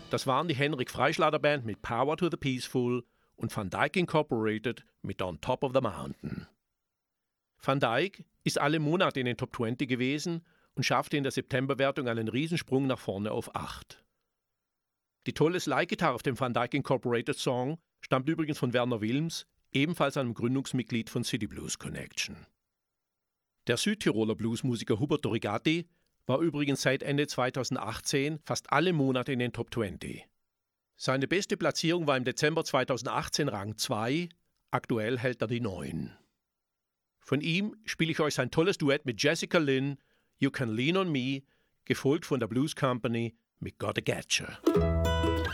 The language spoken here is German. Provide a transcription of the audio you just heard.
Das waren die Henrik Freischlader Band mit Power to the Peaceful und Van Dyke Incorporated mit On Top of the Mountain. Van Dyke ist alle Monate in den Top 20 gewesen und schaffte in der Septemberwertung einen Riesensprung nach vorne auf 8. Die tolle Slide-Gitarre auf dem Van Dyke Incorporated Song stammt übrigens von Werner Wilms, ebenfalls einem Gründungsmitglied von City Blues Connection. Der Südtiroler Bluesmusiker Hubert Dorigatti war übrigens seit Ende 2018 fast alle Monate in den Top 20. Seine beste Platzierung war im Dezember 2018 Rang 2, aktuell hält er die 9. Von ihm spiele ich euch sein tolles Duett mit Jessica Lynn, You Can Lean on Me, gefolgt von der Blues Company mit Gotta Getcha.